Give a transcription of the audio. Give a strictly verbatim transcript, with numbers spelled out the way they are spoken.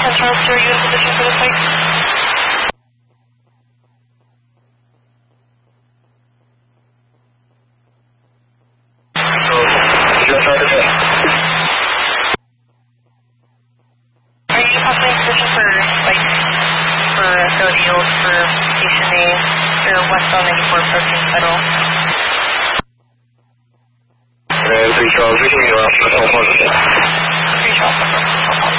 ten Charles, are you in position for the site? Are you possibly in position for, like, for Philly Yield for Station A, or westbound ninety-four approaching Federal? And three Charles, we can go off.